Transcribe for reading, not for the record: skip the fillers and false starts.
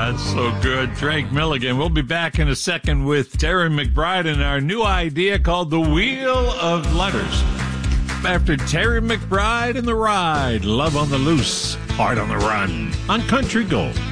That's so good. Drake Milligan. We'll be back in a second with Terry McBride and our new idea called the Wheel of Letters. After Terry McBride and the Ride, Love on the Loose, Heart on the Run on Country Gold.